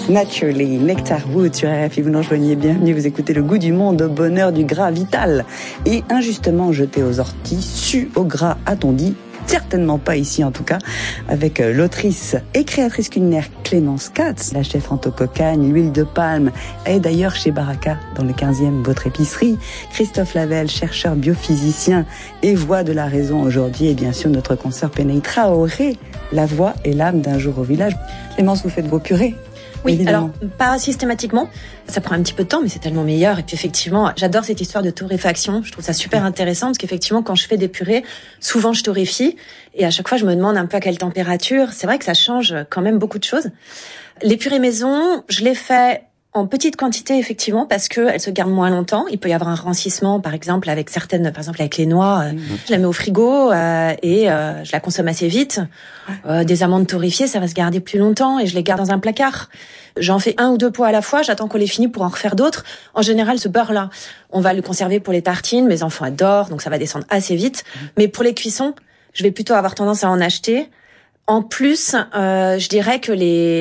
Naturally, Nectar Wood sur RFI, vous nous rejoignez, bienvenue, vous écoutez Le Goût du Monde, au bonheur du gras vital et injustement jeté aux orties, su au gras, a-t-on dit? Certainement pas ici en tout cas, avec l'autrice et créatrice culinaire Clémence Katz, la chef Anto Cocagne, l'huile de palme, et d'ailleurs chez Baraka, dans le 15e, votre épicerie. Christophe Lavelle, chercheur biophysicien et voix de la raison aujourd'hui, et bien sûr notre consoeur Pénaï Traoré, la voix et l'âme d'un jour au village. Clémence, vous faites vos purées? Oui, évidemment. alors pas systématiquement, ça prend un petit peu de temps, mais c'est tellement meilleur. Et puis effectivement, j'adore cette histoire de torréfaction, je trouve ça super intéressant, parce qu'effectivement, quand je fais des purées, souvent je torréfie, et à chaque fois je me demande un peu à quelle température. C'est vrai que ça change quand même beaucoup de choses. Les purées maison, je les fais en petite quantité, effectivement, parce que elles se gardent moins longtemps. Il peut y avoir un rancissement, par exemple, avec certaines, par exemple, avec les noix. Je la mets au frigo, et je la consomme assez vite. Des amandes torréfiées, ça va se garder plus longtemps, et je les garde dans un placard. J'en fais 1 ou 2 pots à la fois, j'attends qu'on les finisse pour en refaire d'autres. En général, ce beurre-là, on va le conserver pour les tartines. Mes enfants adorent, donc ça va descendre assez vite. Mais pour les cuissons, je vais plutôt avoir tendance à en acheter. En plus, je dirais que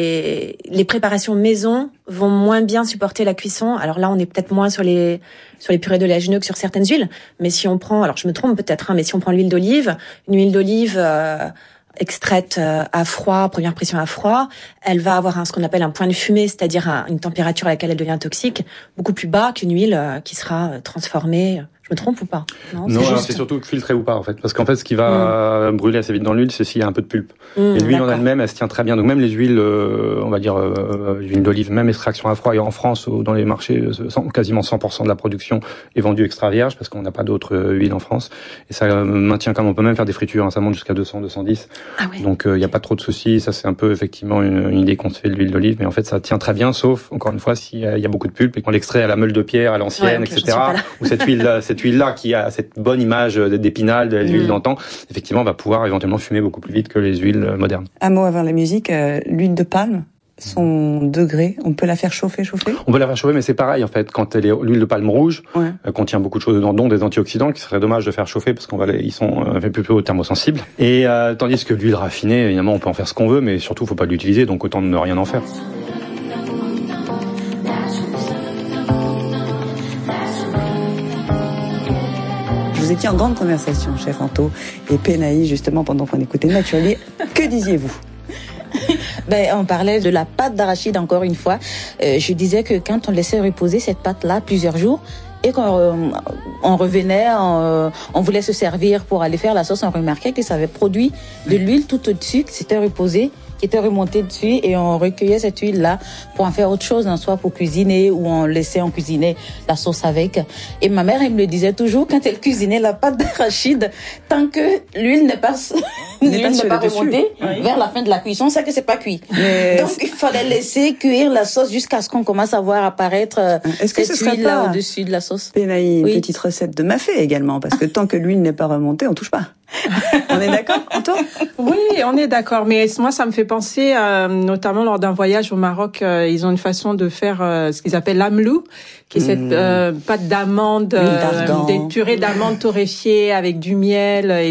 les préparations maison vont moins bien supporter la cuisson. Alors là, on est peut-être moins sur les purées d'oléagineux que sur certaines huiles. Mais si on prend, alors je me trompe peut-être, mais si on prend l'huile d'olive, une huile d'olive extraite à froid, première pression à froid, elle va avoir ce qu'on appelle un point de fumée, c'est-à-dire une température à laquelle elle devient toxique, beaucoup plus bas qu'une huile qui sera transformée. Je me trompe ou pas? Non, c'est surtout filtré ou pas, en fait. Parce qu'en fait, ce qui va brûler assez vite dans l'huile, c'est s'il y a un peu de pulpe. Et l'huile en elle-même, elle se tient très bien. Donc même les huiles, on va dire, huile d'olive, même extraction à froid, et en France, dans les marchés, quasiment 100% de la production est vendue extra vierge, parce qu'on n'a pas d'autres huiles en France. Et ça maintient quand même, on peut même faire des fritures, hein, ça monte jusqu'à 200, 210. Ah ouais. Donc il n'y a pas trop de soucis. Ça, c'est un peu, effectivement, une idée qu'on se fait de l'huile d'olive. Mais en fait, ça tient très bien, sauf, encore une fois, s'il y a beaucoup de pulpe et qu'on l'extrait à la meule de pierre, à l'ancienne, etc. Ou cette huile-là qui a cette bonne image d'épinal, de l'huile d'antan, effectivement, va pouvoir éventuellement fumer beaucoup plus vite que les huiles modernes. Un mot avant la musique, l'huile de palme, son degré, on peut la faire chauffer? On peut la faire chauffer, mais c'est pareil, en fait, quand l'huile de palme rouge, contient beaucoup de choses dedans, dont des antioxydants, qui serait dommage de faire chauffer, parce ils sont plutôt thermosensibles. Et, tandis que l'huile raffinée, évidemment, on peut en faire ce qu'on veut, mais surtout, faut pas l'utiliser, donc autant ne rien en faire. Vous étiez en grande conversation, chef Anto et Pénaï, justement, pendant qu'on écoutait Naturally. Que disiez-vous? On parlait de la pâte d'arachide encore une fois. Je disais que quand on laissait reposer cette pâte-là plusieurs jours et qu'on revenait, on voulait se servir pour aller faire la sauce, on remarquait que ça avait produit de l'huile tout au-dessus, qui s'était reposée, qui était remontée dessus, et on recueillait cette huile-là pour en faire autre chose, soit pour cuisiner, ou on laissait en cuisiner la sauce avec. Et ma mère, elle me le disait toujours, quand elle cuisinait la pâte d'arachide, tant que l'huile n'est pas remontée vers la fin de la cuisson, c'est que c'est pas cuit. Donc il fallait laisser cuire la sauce jusqu'à ce qu'on commence à voir apparaître cette huile-là au-dessus de la sauce. Pénaï, une petite recette de mafé également, parce que tant que l'huile n'est pas remontée, on touche pas. On est d'accord, Anto? Oui, on est d'accord. Mais moi, ça me fait penser, notamment lors d'un voyage au Maroc, ils ont une façon de faire ce qu'ils appellent l'amlou, qui est cette pâte d'amande, des purées d'amandes torréfiées avec du miel et